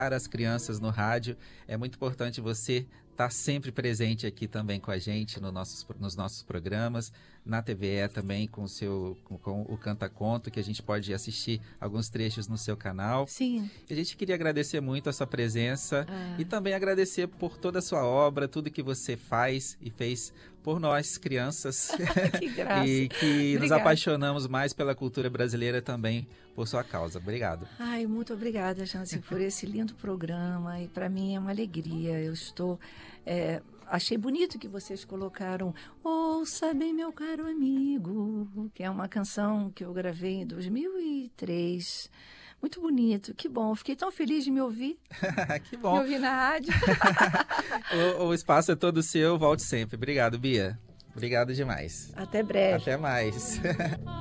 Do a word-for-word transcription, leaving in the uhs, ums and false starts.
as crianças no rádio. É muito importante você estar sempre presente aqui também com a gente no nossos, nos nossos programas, na T V E também com o, seu, com, com o Canta Conto, que a gente pode assistir alguns trechos no seu canal. Sim. A gente queria agradecer muito a sua presença Ah. e também agradecer por toda a sua obra, tudo que você faz e fez por nós, crianças, Que graça. e que nos Obrigada. apaixonamos mais pela cultura brasileira também por sua causa. Obrigado. Ai, muito obrigada, Jansen, por esse lindo programa. E para mim é uma alegria. Eu estou... é, achei bonito que vocês colocaram Ouça Bem Meu Caro Amigo, que é uma canção que eu gravei em dois mil e três. Muito bonito, que bom. Fiquei tão feliz de me ouvir. Que bom. Me ouvir na rádio. o, o espaço é todo seu, volte sempre. Obrigado, Bia. Obrigado demais. Até breve. Até mais.